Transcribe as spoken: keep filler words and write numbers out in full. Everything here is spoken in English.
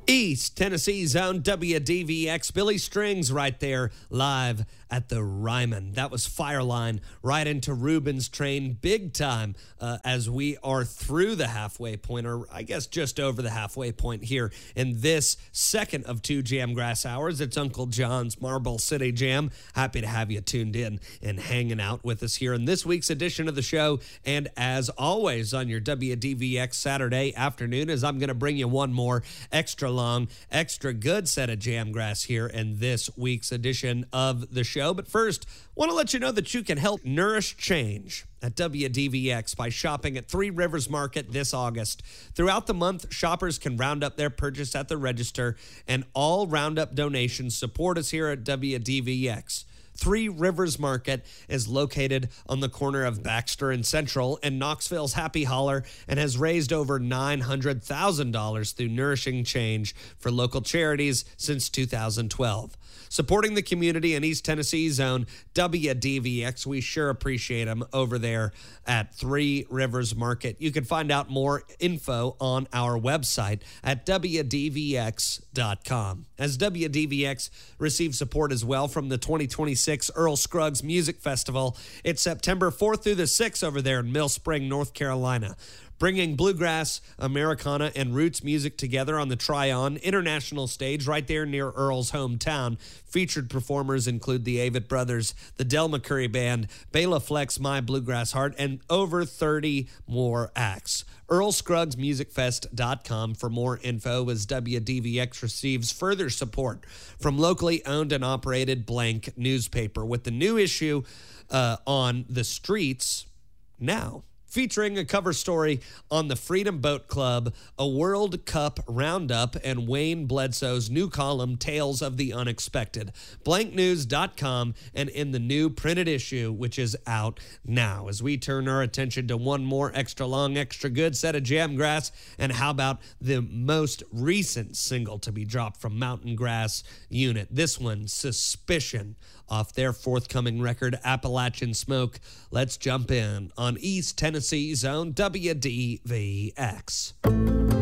East Tennessee's own W D V X. Billy Strings right there live at the Ryman. That was Fireline right into Ruben's Train big time uh, as we are through the halfway point, or I guess just over the halfway point here in this second of two Jamgrass Hours. It's Uncle John's Marble City Jam. Happy to have you tuned in and hanging out with us here in this week's edition of the show. And as always on your W D V X Saturday afternoon, as I'm going to bring you one more extra long, extra good set of Jamgrass here in this week's edition of the show. But first, want to let you know that you can help nourish change at W D V X by shopping at Three Rivers Market this August. Throughout the month, shoppers can round up their purchase at the register, and all roundup donations support us here at W D V X. Three Rivers Market is located on the corner of Baxter and Central in Knoxville's Happy Holler and has raised over nine hundred thousand dollars through nourishing change for local charities since two thousand twelve. Supporting the community in East Tennessee's own W D V X. We sure appreciate them over there at Three Rivers Market. You can find out more info on our website at W D V X dot com. As W D V X receives support as well from the twenty twenty-six Earl Scruggs Music Festival. It's September fourth through the sixth over there in Mill Spring, North Carolina. Bringing bluegrass, Americana, and roots music together on the Tryon International Stage right there near Earl's hometown. Featured performers include the Avett Brothers, the Del McCurry Band, Bela Fleck's My Bluegrass Heart, and over thirty more acts. Earl Scruggs Music Fest dot com for more info as W D V X receives further support from locally owned and operated Blank newspaper with the new issue uh, on the streets now, featuring a cover story on the Freedom Boat Club, a World Cup roundup, and Wayne Bledsoe's new column, Tales of the Unexpected. Blank News dot com and in the new printed issue, which is out now. As we turn our attention to one more extra long, extra good set of Jamgrass, and how about the most recent single to be dropped from Mountain Grass Unit? This one, Suspicion, off their forthcoming record, Appalachian Smoke. Let's jump in on East Tennessee's own W D V X.